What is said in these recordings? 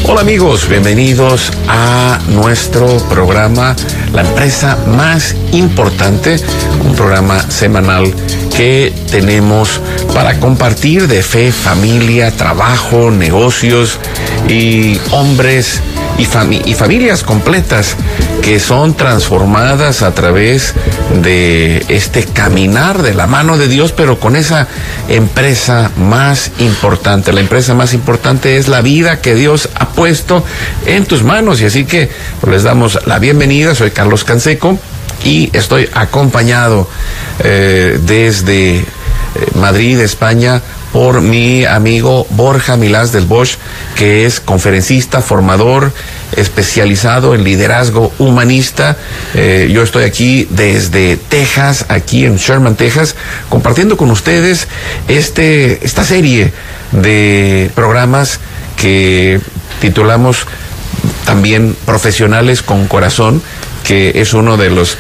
Hola amigos, bienvenidos a nuestro programa, la empresa más importante, un programa semanal que tenemos para compartir de fe, familia, trabajo, negocios y hombres y familias completas que son transformadas a través de este caminar de la mano de Dios, pero con esa empresa más importante. La empresa más importante es la vida que Dios ha puesto en tus manos, y así que les damos la bienvenida. Soy Carlos Canseco y estoy acompañado desde Madrid, España, por mi amigo Borja Milás del Bosch, que es conferencista, formador, especializado en liderazgo humanista. Yo estoy aquí desde Texas, aquí en Sherman, Texas, compartiendo con ustedes esta serie de programas que titulamos también Profesionales con Corazón, que es uno de los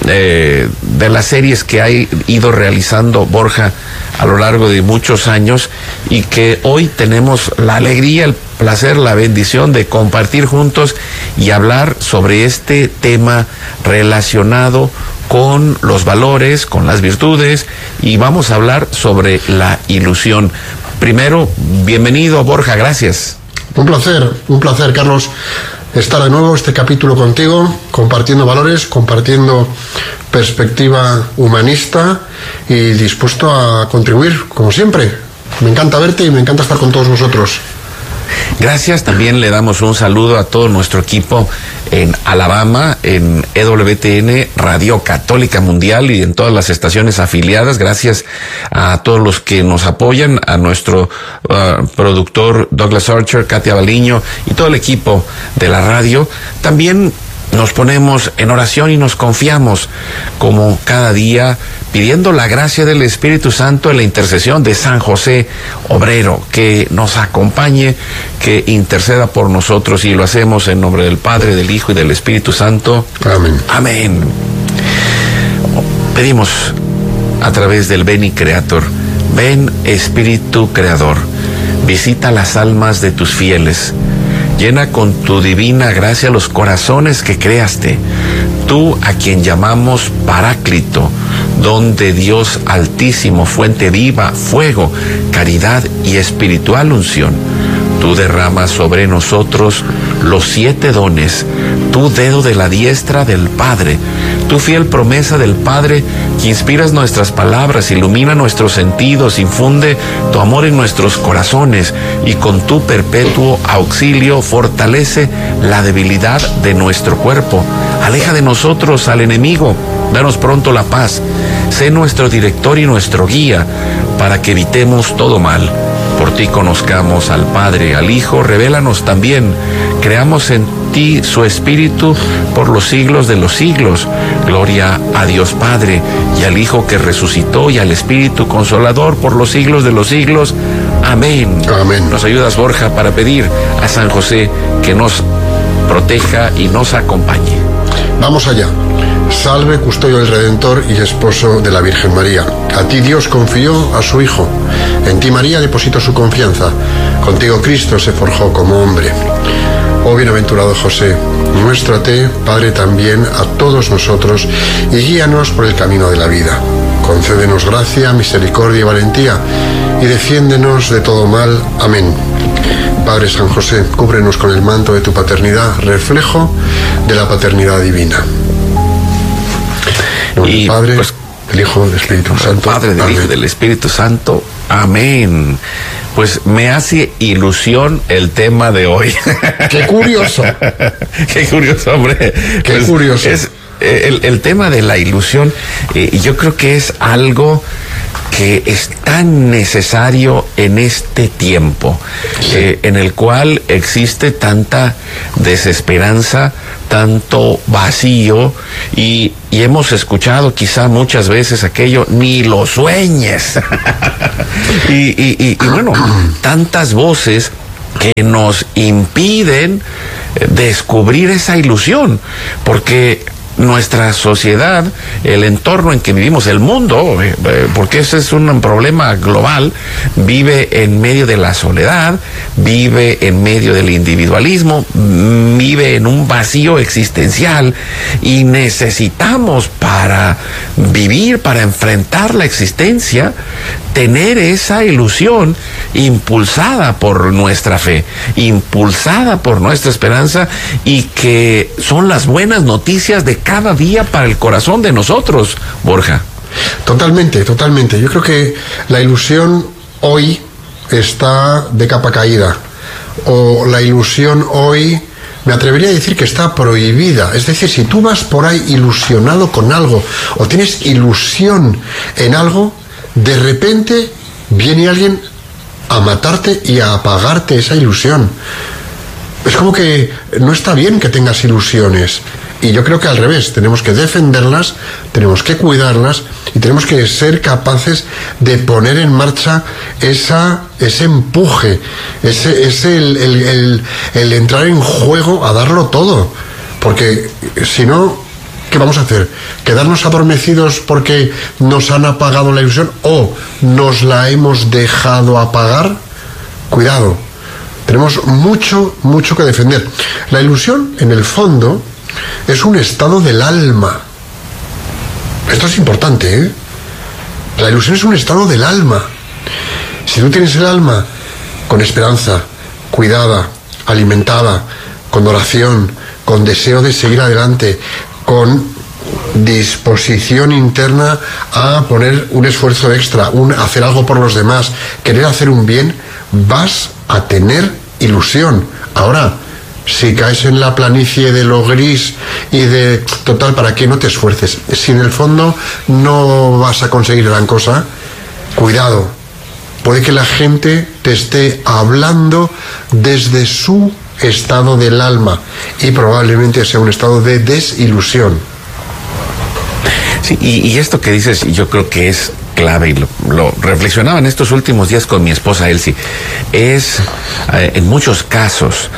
de las series que ha ido realizando Borja a lo largo de muchos años, y que hoy tenemos la alegría, el placer, la bendición de compartir juntos y hablar sobre este tema relacionado con los valores, con las virtudes, y vamos a hablar sobre la ilusión. Primero, bienvenido Borja, gracias. Un placer, Carlos, estar de nuevo este capítulo contigo, compartiendo valores, compartiendo perspectiva humanista y dispuesto a contribuir, como siempre. Me encanta verte y me encanta estar con todos vosotros. Gracias. También le damos un saludo a todo nuestro equipo en Alabama, en EWTN, Radio Católica Mundial, y en todas las estaciones afiliadas. Gracias a todos los que nos apoyan, a nuestro productor Douglas Archer, Katia Baliño y todo el equipo de la radio. También nos ponemos en oración y nos confiamos, como cada día, pidiendo la gracia del Espíritu Santo en la intercesión de San José Obrero, que nos acompañe, que interceda por nosotros, y lo hacemos en nombre del Padre, del Hijo y del Espíritu Santo. Amén. Amén. Pedimos a través del Veni Creator: ven Espíritu Creador, visita las almas de tus fieles, llena con tu divina gracia los corazones que creaste, tú a quien llamamos Paráclito, don de Dios Altísimo, fuente viva, fuego, caridad y espiritual unción. Tú derramas sobre nosotros los 7 dones, tu dedo de la diestra del Padre, tu fiel promesa del Padre, que inspiras nuestras palabras, ilumina nuestros sentidos, infunde tu amor en nuestros corazones, y con tu perpetuo auxilio fortalece la debilidad de nuestro cuerpo. Aleja de nosotros al enemigo, danos pronto la paz, sé nuestro director y nuestro guía, para que evitemos todo mal. Por ti conozcamos al Padre, al Hijo, revélanos también, creamos en ti su Espíritu por los siglos de los siglos. Gloria a Dios Padre, y al Hijo que resucitó, y al Espíritu Consolador por los siglos de los siglos. Amén. Amén. Nos ayudas, Borja, para pedir a San José que nos proteja y nos acompañe. Vamos allá. Salve, custodio del Redentor y esposo de la Virgen María. A ti Dios confió a su Hijo. En ti María depositó su confianza. Contigo Cristo se forjó como hombre. Oh bienaventurado José, muéstrate, Padre, también a todos nosotros, y guíanos por el camino de la vida. Concédenos gracia, misericordia y valentía, y defiéndenos de todo mal. Amén. Padre San José, cúbrenos con el manto de tu paternidad, reflejo de la paternidad divina. Y el Padre, pues, del Hijo, del Espíritu Santo. Padre, del Hijo y del Espíritu Santo. Amén. Pues me hace ilusión el tema de hoy. ¡Qué curioso! ¡Qué curioso, hombre! ¡Qué pues curioso! Es el tema de la ilusión. Yo creo que es algo que es tan necesario en este tiempo, sí, en el cual existe tanta desesperanza, tanto vacío, y hemos escuchado quizá muchas veces aquello, ni lo sueñes. y bueno, tantas voces que nos impiden descubrir esa ilusión, porque nuestra sociedad, el entorno en que vivimos, el mundo, porque ese es un problema global, vive en medio de la soledad, vive en medio del individualismo, vive en un vacío existencial, y necesitamos para vivir, para enfrentar la existencia, tener esa ilusión impulsada por nuestra fe, impulsada por nuestra esperanza, y que son las buenas noticias de cada día para el corazón de nosotros, Borja. Totalmente, totalmente. Yo creo que la ilusión hoy está de capa caída, o la ilusión hoy, me atrevería a decir que está prohibida. Es decir, si tú vas por ahí ilusionado con algo, o tienes ilusión en algo, de repente viene alguien a matarte y a apagarte esa ilusión. Es como que no está bien que tengas ilusiones. Y yo creo que al revés, tenemos que defenderlas, tenemos que cuidarlas, y tenemos que ser capaces de poner en marcha ese empuje, el entrar en juego a darlo todo. Porque si no, ¿qué vamos a hacer? ¿Quedarnos adormecidos porque nos han apagado la ilusión, o nos la hemos dejado apagar? Cuidado, tenemos mucho que defender. La ilusión, en el fondo, es un estado del alma. Esto es importante, ¿eh? La ilusión es un estado del alma. Si tú tienes el alma con esperanza, cuidada, alimentada, con oración, con deseo de seguir adelante, con disposición interna a poner un esfuerzo extra, hacer algo por los demás, querer hacer un bien, vas a tener ilusión. Ahora, si caes en la planicie de lo gris y de total, ¿para qué no te esfuerces? Si en el fondo no vas a conseguir gran cosa, cuidado. Puede que la gente te esté hablando desde su estado del alma, y probablemente sea un estado de desilusión. Sí, y esto que dices, yo creo que es clave, y lo reflexionaba en estos últimos días con mi esposa Elsie. Es en muchos casos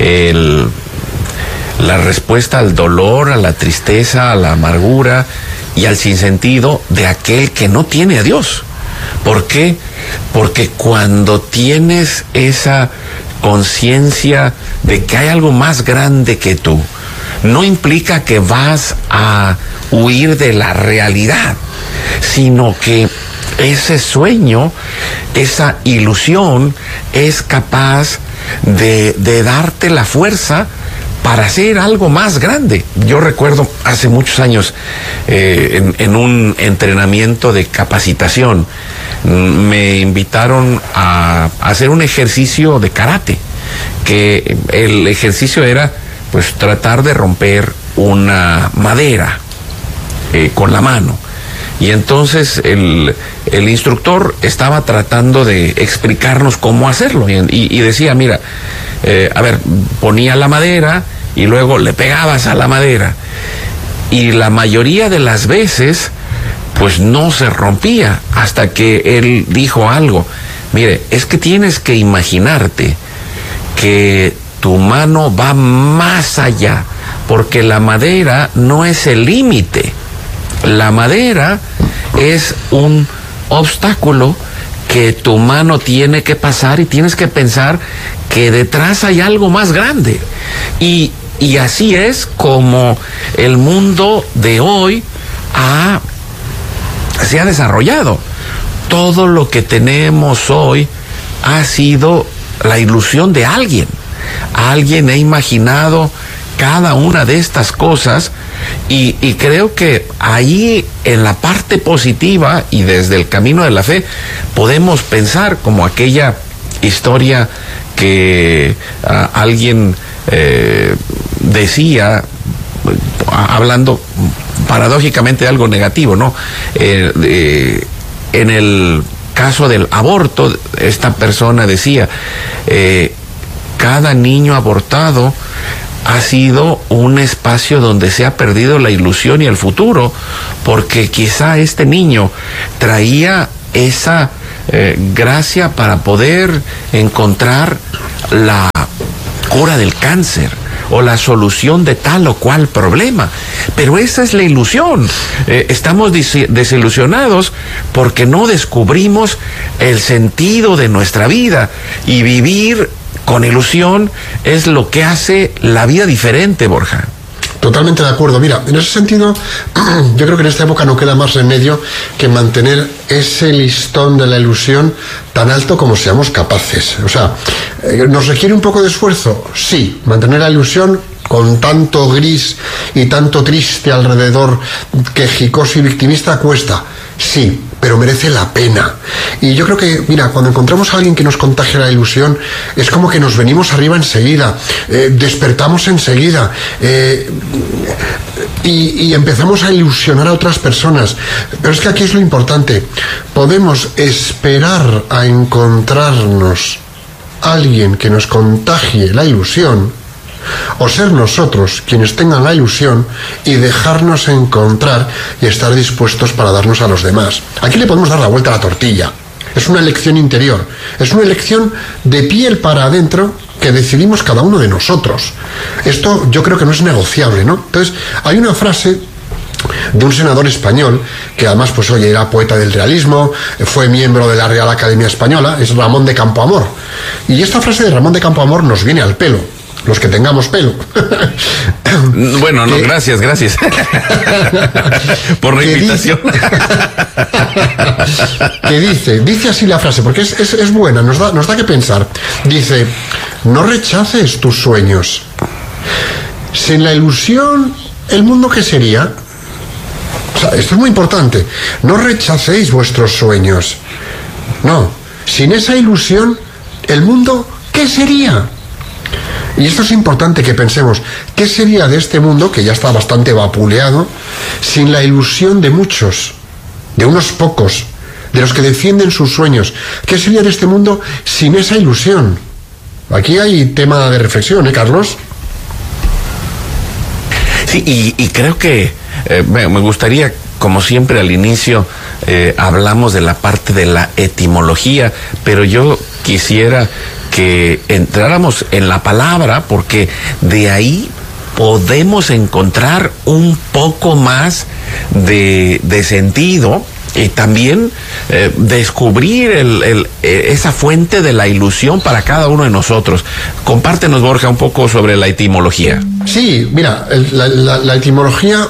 la respuesta al dolor, a la tristeza, a la amargura y al sinsentido de aquel que no tiene a Dios. ¿Por qué? Porque cuando tienes esa conciencia de que hay algo más grande que tú, no implica que vas a huir de la realidad, sino que ese sueño, esa ilusión, es capaz de darte la fuerza para hacer algo más grande. Yo recuerdo hace muchos años, en un entrenamiento de capacitación, me invitaron a hacer un ejercicio de karate, que el ejercicio era pues tratar de romper una madera con la mano. Y entonces el instructor estaba tratando de explicarnos cómo hacerlo, y decía, mira, a ver, ponía la madera y luego le pegabas a la madera, y la mayoría de las veces pues no se rompía, hasta que él dijo algo: mire, es que tienes que imaginarte que tu mano va más allá, porque la madera no es el límite. La madera es un obstáculo que tu mano tiene que pasar, y tienes que pensar que detrás hay algo más grande. Y así es como el mundo de hoy se ha desarrollado. Todo lo que tenemos hoy ha sido la ilusión de alguien. Alguien ha imaginado cada una de estas cosas, y creo que ahí, en la parte positiva y desde el camino de la fe, podemos pensar como aquella historia que alguien decía, hablando paradójicamente de algo negativo, ¿no? En el caso del aborto, esta persona decía, cada niño abortado ha sido un espacio donde se ha perdido la ilusión y el futuro, porque quizá este niño traía esa gracia para poder encontrar la cura del cáncer, o la solución de tal o cual problema. Pero esa es la ilusión. Estamos desilusionados porque no descubrimos el sentido de nuestra vida, y vivir con ilusión es lo que hace la vida diferente, Borja. Totalmente de acuerdo. Mira, en ese sentido, yo creo que en esta época no queda más remedio que mantener ese listón de la ilusión tan alto como seamos capaces. O sea, ¿nos requiere un poco de esfuerzo? Sí, mantener la ilusión con tanto gris y tanto triste alrededor, quejicoso y victimista, cuesta. Sí, pero merece la pena. Y yo creo que, mira, cuando encontramos a alguien que nos contagia la ilusión, es como que nos venimos arriba enseguida, despertamos enseguida, y empezamos a ilusionar a otras personas. Pero es que aquí es lo importante. Podemos esperar a encontrarnos alguien que nos contagie la ilusión, o ser nosotros quienes tengan la ilusión y dejarnos encontrar y estar dispuestos para darnos a los demás. Aquí le podemos dar la vuelta a la tortilla. Es una elección interior, es una elección de piel para adentro que decidimos cada uno de nosotros. Esto yo creo que no es negociable, ¿no? Entonces, hay una frase de un senador español que además, pues oye, era poeta del realismo, fue miembro de la Real Academia Española, es Ramón de Campoamor. Y esta frase de Ramón de Campoamor nos viene al pelo, los que tengamos pelo. Bueno, no, gracias por la invitación. Que dice así la frase, porque es buena, nos da que pensar. Dice: no rechaces tus sueños. Sin la ilusión, ¿el mundo qué sería? O sea, esto es muy importante. No rechacéis vuestros sueños. No, sin esa ilusión, ¿el mundo qué sería? Y esto es importante que pensemos, ¿qué sería de este mundo, que ya está bastante vapuleado, sin la ilusión de muchos, de unos pocos, de los que defienden sus sueños? ¿Qué sería de este mundo sin esa ilusión? Aquí hay tema de reflexión, ¿eh, Carlos? Sí, y creo que me gustaría, como siempre al inicio, hablamos de la parte de la etimología, pero yo quisiera que entráramos en la palabra, porque de ahí podemos encontrar un poco más de sentido, y también descubrir esa fuente de la ilusión para cada uno de nosotros. Compártenos, Borja, un poco sobre la etimología. Sí, mira, la etimología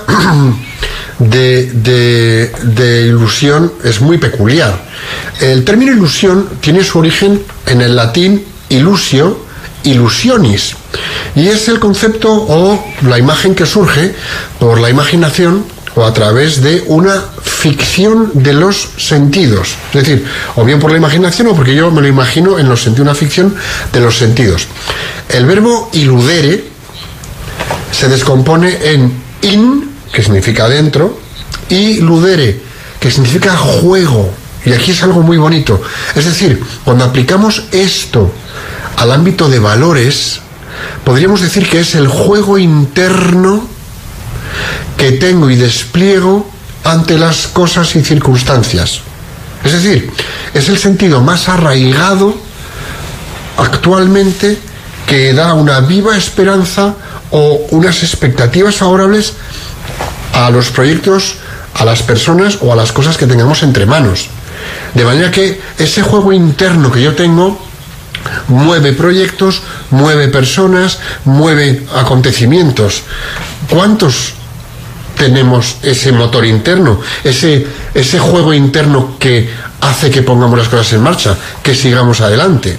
de ilusión es muy peculiar. El término ilusión tiene su origen en el latín ilusio, illusionis, y es el concepto o la imagen que surge por la imaginación o a través de una ficción de los sentidos, es decir, o bien por la imaginación o porque yo me lo imagino en los sentidos, una ficción de los sentidos. El verbo illudere se descompone en in, que significa dentro, y ludere, que significa juego. Y aquí es algo muy bonito. Es decir, cuando aplicamos esto al ámbito de valores, podríamos decir que es el juego interno que tengo y despliego ante las cosas y circunstancias. Es decir, es el sentido más arraigado actualmente que da una viva esperanza o unas expectativas favorables a los proyectos, a las personas o a las cosas que tengamos entre manos. De manera que ese juego interno que yo tengo mueve proyectos, mueve personas, mueve acontecimientos. ¿Cuántos tenemos ese motor interno, ese juego interno que hace que pongamos las cosas en marcha, que sigamos adelante?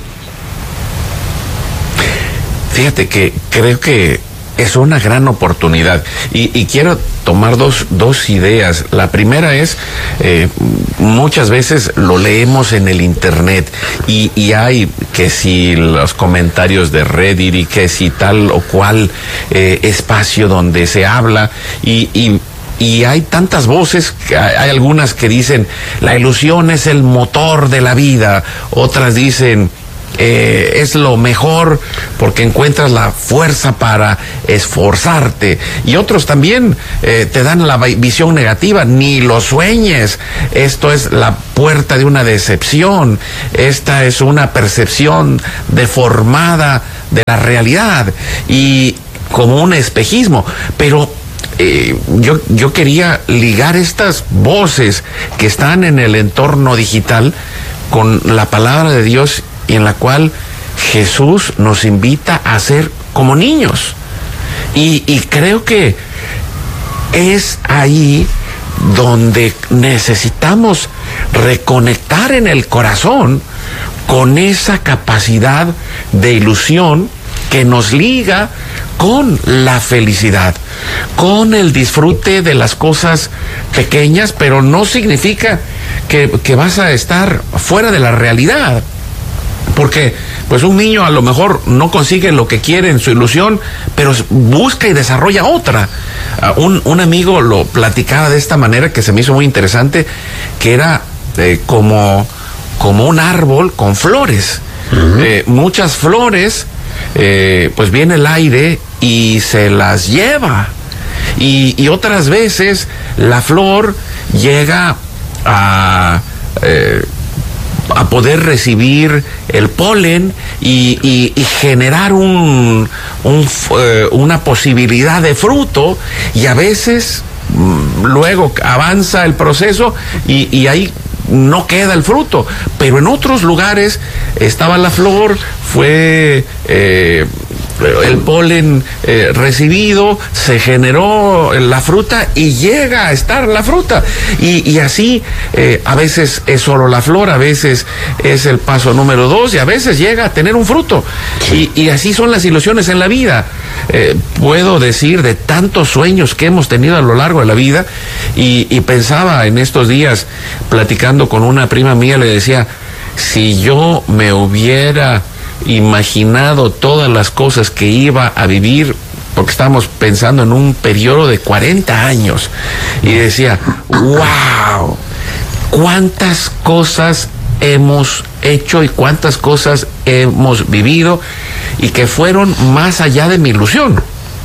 Fíjate que creo que es una gran oportunidad y quiero tomar dos ideas. La primera es, muchas veces lo leemos en el internet y hay que si los comentarios de Reddit y que si tal o cual espacio donde se habla y hay tantas voces, hay algunas que dicen la ilusión es el motor de la vida, otras dicen es lo mejor porque encuentras la fuerza para esforzarte, y otros también te dan la visión negativa, ni lo sueñes, esto es la puerta de una decepción, esta es una percepción deformada de la realidad. Y como un espejismo, pero yo quería ligar estas voces que están en el entorno digital con la palabra de Dios, y en la cual Jesús nos invita a ser como niños. Y creo que es ahí donde necesitamos reconectar en el corazón con esa capacidad de ilusión que nos liga con la felicidad, con el disfrute de las cosas pequeñas, pero no significa que vas a estar fuera de la realidad. Porque pues un niño a lo mejor no consigue lo que quiere en su ilusión, pero busca y desarrolla otra. Un amigo lo platicaba de esta manera que se me hizo muy interesante, que era como un árbol con flores. Muchas flores, pues viene el aire y se las lleva. Y otras veces la flor llega a poder recibir el polen y generar una posibilidad de fruto, y a veces luego avanza el proceso y ahí no queda el fruto, pero en otros lugares estaba la flor, fue el polen recibido, se generó la fruta y llega a estar la fruta, y así a veces es solo la flor, a veces es el paso número 2 y a veces llega a tener un fruto. Sí. Y así son las ilusiones en la vida. Puedo decir de tantos sueños que hemos tenido a lo largo de la vida, y pensaba en estos días platicando con una prima mía, le decía, si yo me hubiera imaginado todas las cosas que iba a vivir, porque estábamos pensando en un periodo de 40 años, y decía, wow, cuántas cosas hemos hecho y cuántas cosas hemos vivido, y que fueron más allá de mi ilusión.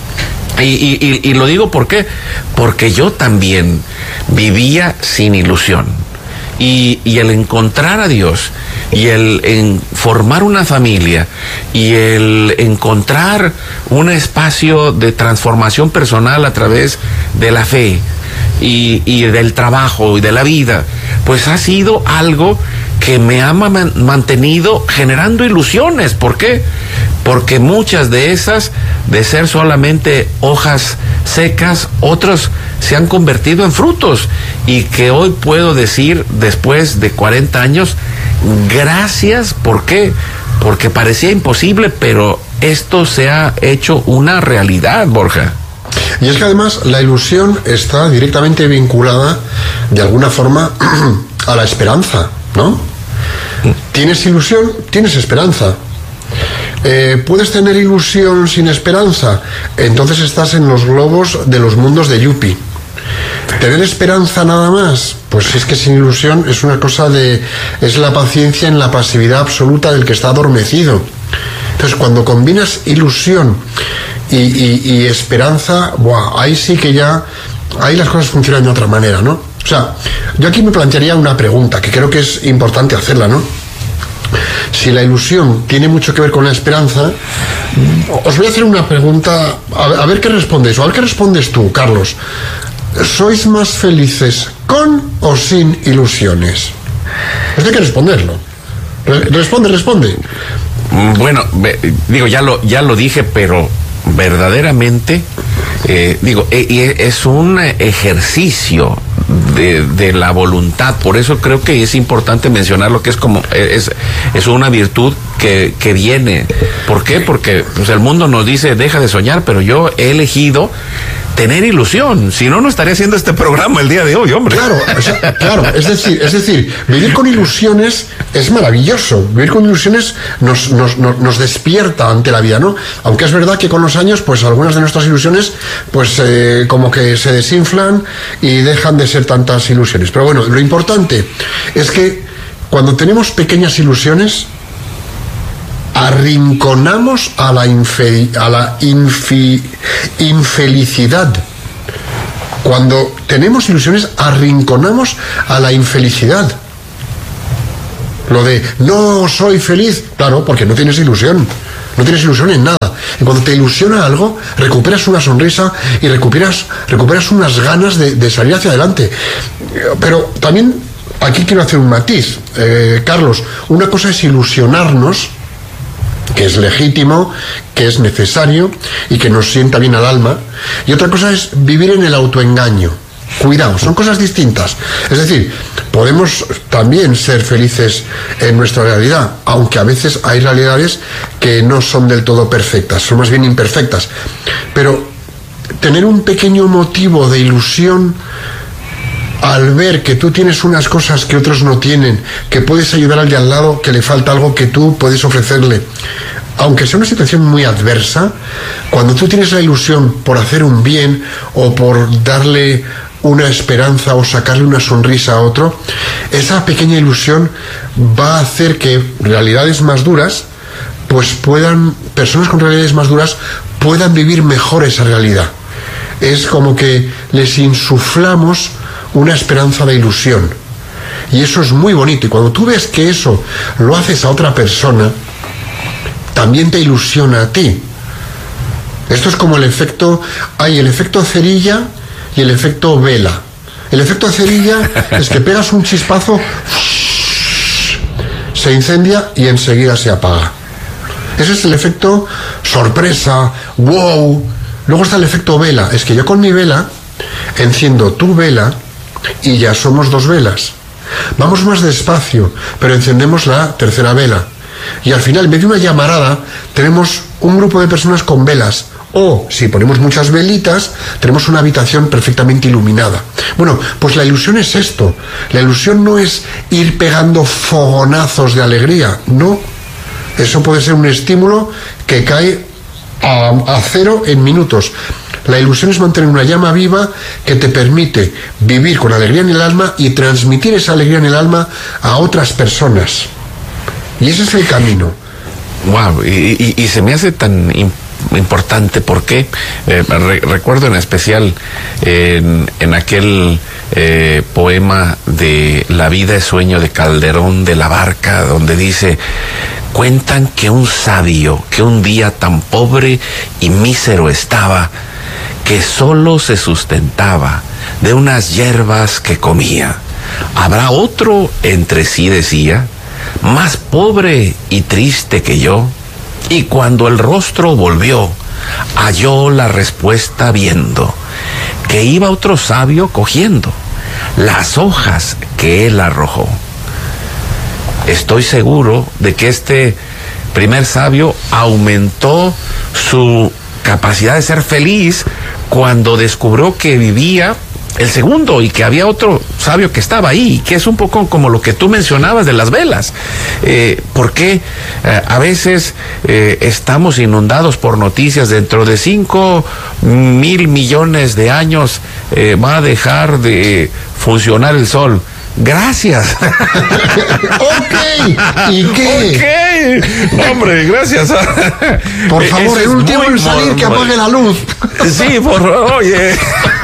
Y lo digo ¿por qué? Porque yo también vivía sin ilusión, y el encontrar a Dios, y el formar una familia, y el encontrar un espacio de transformación personal a través de la fe y del trabajo y de la vida, pues ha sido algo que me ha mantenido generando ilusiones. ¿Por qué? Porque muchas de esas, de ser solamente hojas secas, otros se han convertido en frutos, y que hoy puedo decir, después de 40 años, gracias. ¿Por qué? Porque parecía imposible, pero esto se ha hecho una realidad, Borja. Y es que además la ilusión está directamente vinculada, de alguna forma, a la esperanza, ¿no? ¿Tienes ilusión? Tienes esperanza. ¿Puedes tener ilusión sin esperanza? Entonces estás en los globos de los mundos de Yuppie. ¿Tener esperanza nada más? Pues es que sin ilusión es una cosa es la paciencia en la pasividad absoluta del que está adormecido. Entonces, cuando combinas ilusión y esperanza, ¡buah!, ahí sí que ya, ahí las cosas funcionan de otra manera, ¿no? O sea, yo aquí me plantearía una pregunta, que creo que es importante hacerla, ¿no? Si la ilusión tiene mucho que ver con la esperanza, os voy a hacer una pregunta, a ver qué respondéis, o a ver qué respondes tú, Carlos. ¿Sois más felices con o sin ilusiones? Pues hay que responderlo. Responde. Bueno, digo, ya lo dije, pero verdaderamente, es un ejercicio de la voluntad. Por eso creo que es importante mencionar lo que es una virtud que viene. ¿Por qué? Porque pues, el mundo nos dice deja de soñar, pero yo he elegido tener ilusión, si no, no estaría haciendo este programa el día de hoy, hombre. Claro, es decir, vivir con ilusiones es maravilloso. Vivir con ilusiones nos despierta ante la vida, ¿no? Aunque es verdad que con los años, pues algunas de nuestras ilusiones, pues como que se desinflan y dejan de ser tantas ilusiones. Pero bueno, lo importante es que cuando tenemos pequeñas ilusiones, arrinconamos a la infelicidad. Cuando tenemos ilusiones, arrinconamos a la infelicidad. Lo de no soy feliz, claro, porque no tienes ilusión. no tienes ilusión en nada. Y cuando te ilusiona algo, recuperas una sonrisa y recuperas unas ganas de salir hacia adelante. Pero también aquí quiero hacer un matiz, Carlos. Una cosa es ilusionarnos, que es legítimo, que es necesario y que nos sienta bien al alma, y otra cosa es vivir en el autoengaño. Cuidado, son cosas distintas. Es decir, podemos también ser felices en nuestra realidad, aunque a veces hay realidades que no son del todo perfectas, son más bien imperfectas. Pero tener un pequeño motivo de ilusión al ver que tú tienes unas cosas que otros no tienen, que puedes ayudar al de al lado, que le falta algo que tú puedes ofrecerle, aunque sea una situación muy adversa, cuando tú tienes la ilusión por hacer un bien o por darle una esperanza o sacarle una sonrisa a otro, esa pequeña ilusión va a hacer que realidades más duras, pues personas con realidades más duras puedan vivir mejor esa realidad. Es como que les insuflamos una esperanza de ilusión. Y eso es muy bonito. Y cuando tú ves que eso lo haces a otra persona, también te ilusiona a ti. Esto es como el efecto cerilla y el efecto vela. El efecto cerilla es que pegas un chispazo, se incendia y enseguida se apaga. Ese es el efecto sorpresa, wow. Luego está el efecto vela. Es que yo con mi vela enciendo tu vela y ya somos 2 velas. Vamos más despacio, pero encendemos la tercera vela. Y al final, en vez de una llamarada, tenemos un grupo de personas con velas. O, si ponemos muchas velitas, tenemos una habitación perfectamente iluminada. Bueno, pues la ilusión es esto. La ilusión no es ir pegando fogonazos de alegría, no. Eso puede ser un estímulo que cae a cero en minutos. La ilusión es mantener una llama viva que te permite vivir con alegría en el alma y transmitir esa alegría en el alma a otras personas. Y ese es el camino. Wow, y se me hace tan importante porque recuerdo en especial en aquel poema de La vida es sueño de Calderón de la Barca, donde dice: cuentan que un sabio que un día tan pobre y mísero estaba, que solo se sustentaba de unas hierbas que comía. Habrá otro, entre sí decía, más pobre y triste que yo. Y cuando el rostro volvió, halló la respuesta viendo, que iba otro sabio cogiendo las hojas que él arrojó. Estoy seguro de que este primer sabio aumentó su capacidad de ser feliz cuando descubrió que vivía el segundo y que había otro sabio que estaba ahí, que es un poco como lo que tú mencionabas de las velas. Porque a veces estamos inundados por noticias: dentro de 5,000 millones de años va a dejar de funcionar el sol. Gracias. Ok, ¿y qué? Ok. Hombre, gracias. Por favor, el último en salir que apague la luz. Sí, por favor, oye.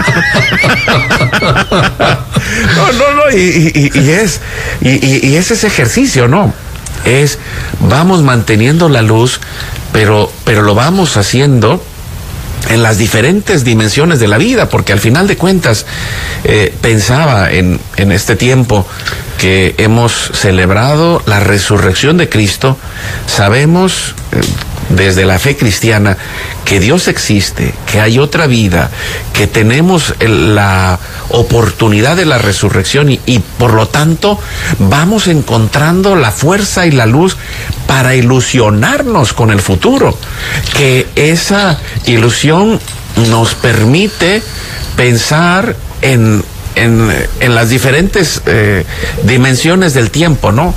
No, y es ese ejercicio, ¿no? Vamos manteniendo la luz, pero lo vamos haciendo en las diferentes dimensiones de la vida, porque al final de cuentas pensaba en este tiempo que hemos celebrado la resurrección de Cristo. Sabemos desde la fe cristiana que Dios existe, que hay otra vida, que tenemos la oportunidad de la resurrección y por lo tanto vamos encontrando la fuerza y la luz para ilusionarnos con el futuro, que esa ilusión nos permite pensar en las diferentes dimensiones del tiempo, ¿no?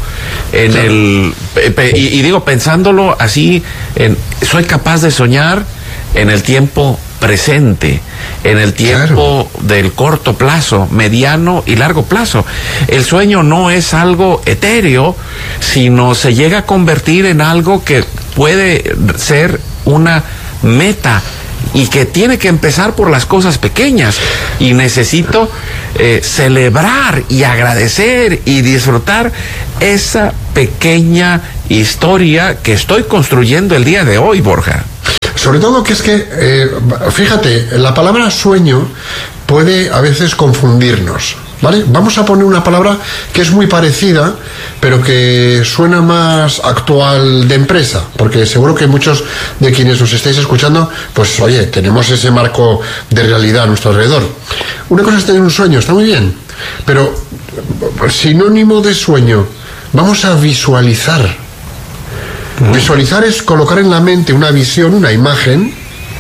Y digo, pensándolo así, soy capaz de soñar en el tiempo presente, en el tiempo del corto plazo, mediano y largo plazo. El sueño no es algo etéreo, sino se llega a convertir en algo que puede ser una meta y que tiene que empezar por las cosas pequeñas, y necesito celebrar y agradecer y disfrutar esa pequeña historia que estoy construyendo el día de hoy, Borja. Sobre todo que es que, fíjate, la palabra sueño puede a veces confundirnos, ¿vale? Vamos a poner una palabra que es muy parecida, pero que suena más actual de empresa, porque seguro que muchos de quienes nos estáis escuchando, pues oye, tenemos ese marco de realidad a nuestro alrededor. Una cosa es tener un sueño, está muy bien, pero sinónimo de sueño, vamos a visualizar. Visualizar es colocar en la mente una visión, una imagen,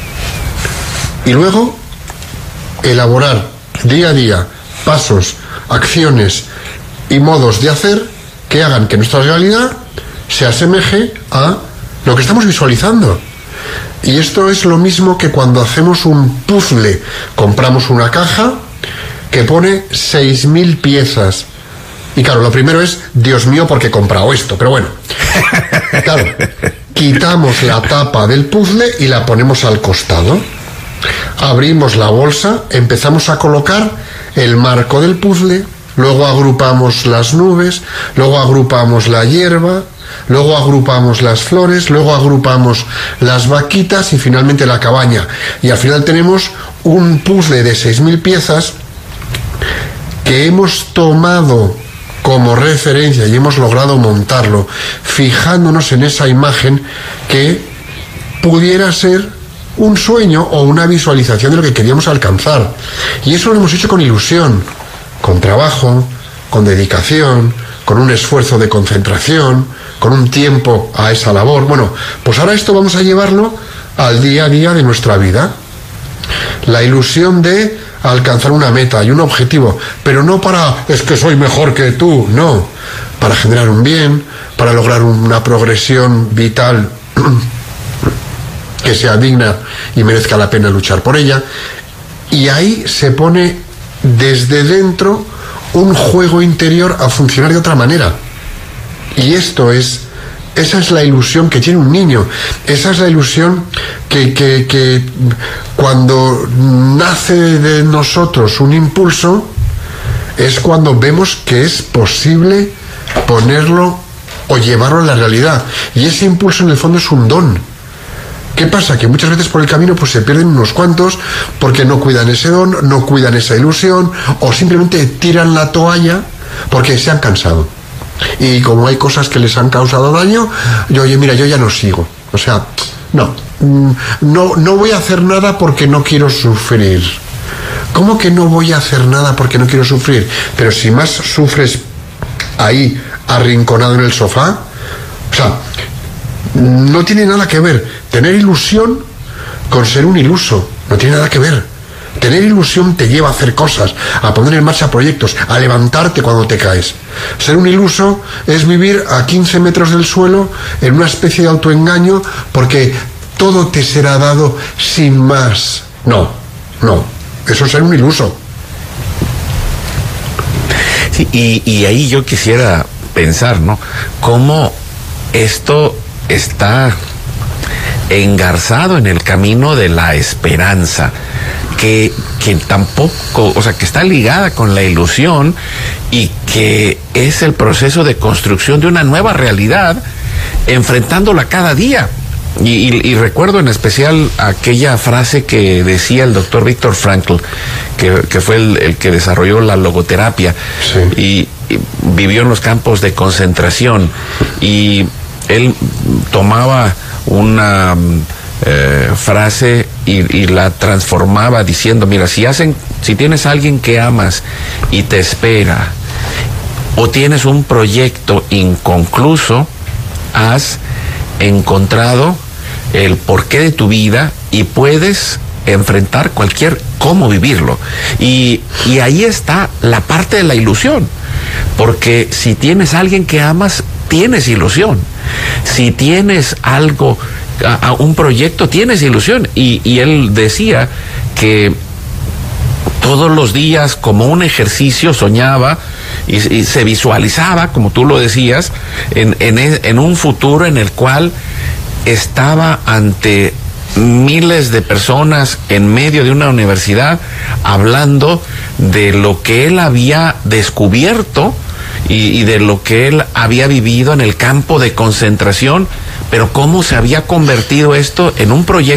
y luego elaborar día a día pasos, acciones y modos de hacer que hagan que nuestra realidad se asemeje a lo que estamos visualizando. Y esto es lo mismo que cuando hacemos un puzzle. Compramos una caja que pone 6.000 piezas. Y claro, lo primero es, Dios mío, ¿por qué he comprado esto? Pero bueno, claro, quitamos la tapa del puzzle y la ponemos al costado. Abrimos la bolsa, empezamos a colocar el marco del puzzle, luego agrupamos las nubes, luego agrupamos la hierba, luego agrupamos las flores, luego agrupamos las vaquitas y finalmente la cabaña. Y al final tenemos un puzzle de 6.000 piezas que hemos tomado como referencia y hemos logrado montarlo, fijándonos en esa imagen que pudiera ser un sueño o una visualización de lo que queríamos alcanzar. Y eso lo hemos hecho con ilusión, con trabajo, con dedicación, con un esfuerzo de concentración, con un tiempo a esa labor. Bueno, pues ahora esto vamos a llevarlo al día a día de nuestra vida. La ilusión de alcanzar una meta y un objetivo, pero no para es que soy mejor que tú, no, para generar un bien, para lograr una progresión vital que sea digna y merezca la pena luchar por ella. Y ahí se pone desde dentro un juego interior a funcionar de otra manera. Y esa es la ilusión que tiene un niño. Esa es la ilusión que cuando nace de nosotros un impulso, es cuando vemos que es posible ponerlo o llevarlo a la realidad. Y ese impulso en el fondo es un don. ¿Qué pasa? Que muchas veces por el camino pues se pierden unos cuantos porque no cuidan ese don, no cuidan esa ilusión, o simplemente tiran la toalla porque se han cansado. Y como hay cosas que les han causado daño, yo ya no sigo. O sea, no voy a hacer nada porque no quiero sufrir. ¿Cómo que no voy a hacer nada porque no quiero sufrir? Pero si más sufres ahí, arrinconado en el sofá, o sea, no tiene nada que ver tener ilusión con ser un iluso. No tiene nada que ver. Tener ilusión te lleva a hacer cosas, a poner en marcha proyectos, a levantarte cuando te caes. Ser un iluso es vivir a 15 metros del suelo en una especie de autoengaño porque todo te será dado sin más. No, eso es ser un iluso. Sí, y ahí yo quisiera pensar, ¿no? Cómo esto está engarzado en el camino de la esperanza, que tampoco, o sea, que está ligada con la ilusión y que es el proceso de construcción de una nueva realidad, enfrentándola cada día. Y recuerdo en especial aquella frase que decía el doctor Viktor Frankl, que fue el que desarrolló la logoterapia. Sí. Y vivió en los campos de concentración, y él tomaba una frase y la transformaba diciendo: mira, si tienes a alguien que amas y te espera, o tienes un proyecto inconcluso, has encontrado el porqué de tu vida y puedes enfrentar cómo vivirlo. Y ahí está la parte de la ilusión, porque si tienes a alguien que amas, tienes ilusión. Si tienes algo, un proyecto, tienes ilusión. Y él decía que todos los días, como un ejercicio, soñaba y se visualizaba, como tú lo decías, en un futuro en el cual estaba ante miles de personas en medio de una universidad hablando de lo que él había descubierto y de lo que él había vivido en el campo de concentración, pero cómo se había convertido esto en un proyecto